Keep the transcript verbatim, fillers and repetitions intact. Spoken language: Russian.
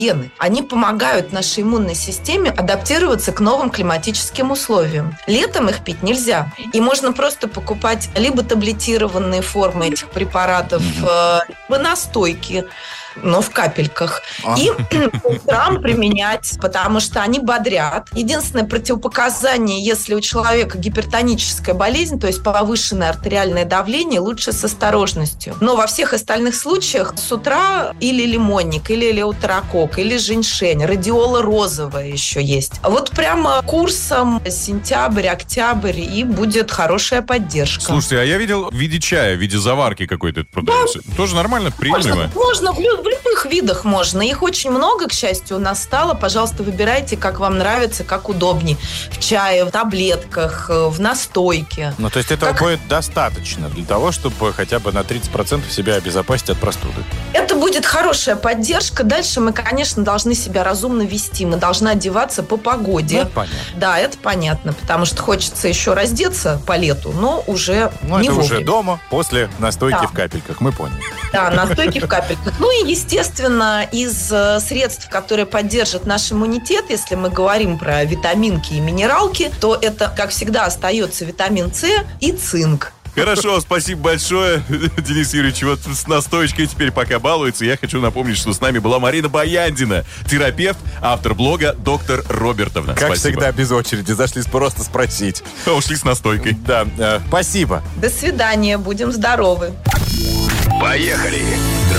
гены. Они помогают нашей иммунной системе адаптироваться к новым климатическим условиям. Летом их пить нельзя. И можно просто покупать либо таблетированные формы этих препаратов, либо настойки, но в капельках. А. И утром применять, потому что они бодрят. Единственное противопоказание, если у человека гипертоническая болезнь, то есть повышенное артериальное давление, лучше с осторожностью. Но во всех остальных случаях с утра или лимонник, или элеутерокок, или женьшень, радиола розовая еще есть. Вот прямо курсом сентябрь, октябрь, и будет хорошая поддержка. Слушайте, а я видел в виде чая, в виде заварки какой-то продается. Да. Тоже нормально, приемлемо? Можно, можно в любых видах можно. Их очень много, к счастью, у нас стало. Пожалуйста, выбирайте, как вам нравится, как удобнее. В чае, в таблетках, в настойке. Ну, то есть этого как... будет достаточно для того, чтобы хотя бы на тридцать процентов себя обезопасить от простуды? Это будет хорошая поддержка. Дальше мы, конечно, должны себя разумно вести. Мы должны одеваться по погоде. Ну, это понятно. Да, это понятно, потому что хочется еще раздеться по лету, но уже ну, не это вовремя. Уже дома, после настойки да. в капельках, мы поняли. Да, настойки в капельках. Ну и, естественно, из средств, которые поддержат наш иммунитет, если мы говорим про витаминки и минералки, то это, как всегда, остается витамин С и цинк. Хорошо, спасибо большое, Денис Юрьевич. Вот с настоечкой теперь пока балуется. Я хочу напомнить, что с нами была Марина Баяндина, терапевт, автор блога «Доктор Робертовна». Как спасибо. Всегда без очереди. Зашли просто спросить. А ушли с настойкой. Да, э, спасибо. До свидания, будем здоровы. Поехали!